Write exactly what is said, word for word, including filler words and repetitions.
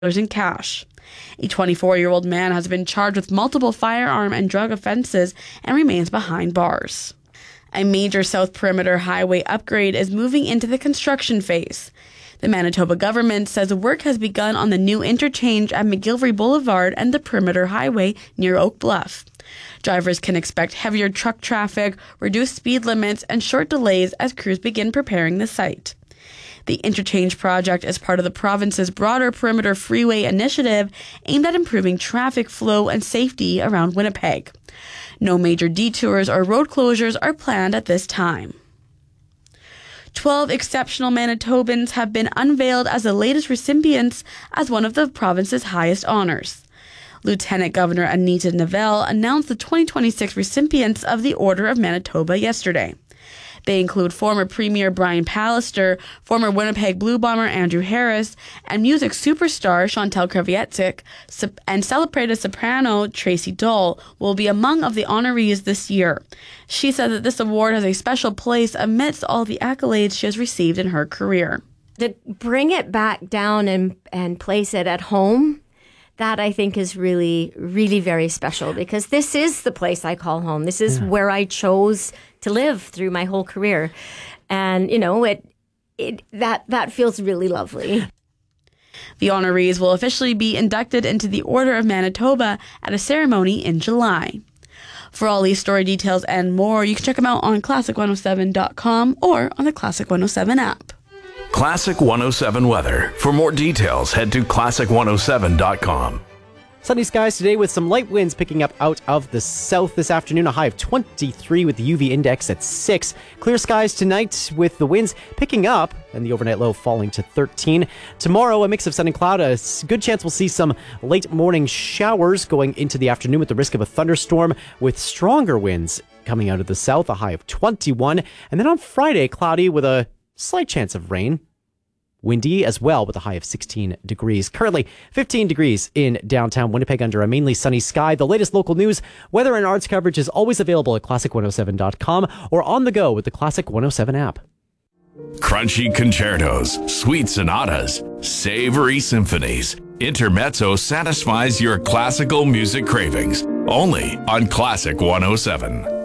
in cash. A twenty-four-year-old man has been charged with multiple firearm and drug offenses and remains behind bars. A major South Perimeter Highway upgrade is moving into the construction phase. The Manitoba government says work has begun on the new interchange at McGillivray Boulevard and the Perimeter Highway near Oak Bluff. Drivers can expect heavier truck traffic, reduced speed limits, and short delays as crews begin preparing the site. The interchange project is part of the province's broader Perimeter Freeway initiative aimed at improving traffic flow and safety around Winnipeg. No major detours or road closures are planned at this time. Twelve exceptional Manitobans have been unveiled as the latest recipients as one of the province's highest honors. Lieutenant Governor Anita Neville announced the twenty twenty-six recipients of the Order of Manitoba yesterday. They include former Premier Brian Pallister, former Winnipeg Blue Bomber Andrew Harris, and music superstar Chantal Kreviazuk, and celebrated soprano Tracy Dole will be among of the honorees this year. She said that this award has a special place amidst all the accolades she has received in her career. To bring it back down and, and place it at home, that I think is really, really very special because this is the place I call home. This is yeah. where I chose to live through my whole career. And, you know, it it that that feels really lovely. The honorees will officially be inducted into the Order of Manitoba at a ceremony in July. For all these story details and more, you can check them out on classic one oh seven dot com or on the Classic one oh seven app. Classic one oh seven weather. For more details, head to classic one oh seven dot com. Sunny skies today with some light winds picking up out of the south this afternoon. A high of twenty-three with the U V index at six. Clear skies tonight with the winds picking up and the overnight low falling to thirteen. Tomorrow, a mix of sun and cloud. A good chance we'll see some late morning showers going into the afternoon with the risk of a thunderstorm with stronger winds coming out of the south. A high of twenty-one. And then on Friday, cloudy with a slight chance of rain. Windy as well with a high of sixteen degrees. Currently fifteen degrees in downtown Winnipeg under a mainly sunny sky. The latest local news, weather and arts coverage is always available at classic one oh seven dot com or on the go with the Classic one oh seven app. Crunchy concertos, sweet sonatas, savory symphonies. Intermezzo satisfies your classical music cravings. Only on Classic one oh seven.